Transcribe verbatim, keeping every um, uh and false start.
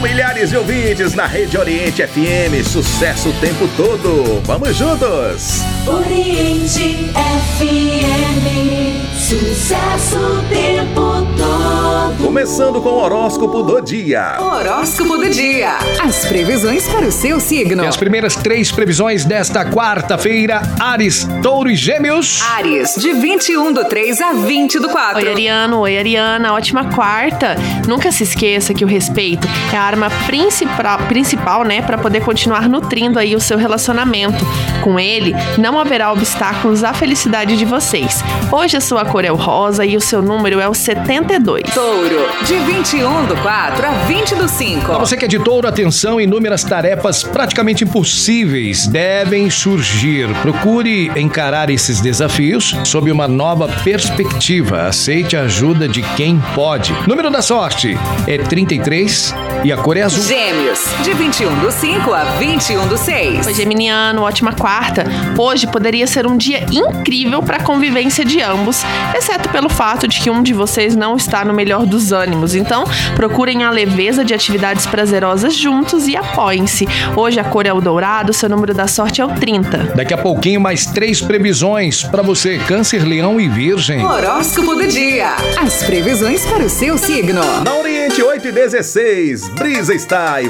Milhares de ouvintes na Rede Oriente F M, sucesso o tempo todo. Vamos juntos! Oriente F M, sucesso o tempo todo. Começando com o horóscopo do dia. Horóscopo do dia. As previsões para o seu signo. E as primeiras três previsões desta quarta-feira: Áries, Touro e Gêmeos. Áries, de vinte e um do três a vinte do quatro. Oi, Ariano. Oi, Ariana. Ótima quarta. Nunca se esqueça que o respeito é a arma principal, principal, né, para poder continuar nutrindo aí o seu relacionamento. Com ele, não haverá obstáculos à felicidade de vocês. Hoje a sua cor é o rosa e o seu número é o setenta e dois. Touro, de vinte e um do quatro a vinte do cinco. Para você que é de Touro, atenção, inúmeras tarefas praticamente impossíveis devem surgir. Procure encarar esses desafios sob uma nova perspectiva. Aceite a ajuda de quem pode. Número da sorte é trinta e três e a cor é azul. Gêmeos, de vinte e um do cinco a vinte e um do seis. Oi, Geminiano, ótima quarta. Hoje poderia ser um dia incrível para a convivência de ambos, exceto pelo fato de que um de vocês não está no melhor dos ânimos. Então, procurem a leveza de atividades prazerosas juntos e apoiem-se. Hoje a cor é o dourado, seu número da sorte é o trinta. Daqui a pouquinho, mais três previsões para você: Câncer, Leão e Virgem. Horóscopo do dia. As previsões para o seu signo. Na Oriente oito e dezesseis, Brisa Style,